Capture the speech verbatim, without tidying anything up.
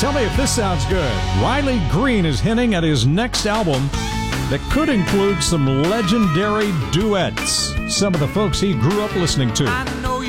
Tell me if this sounds good. Riley Green is hinting at his next album that could include some legendary duets. Some of the folks he grew up listening to.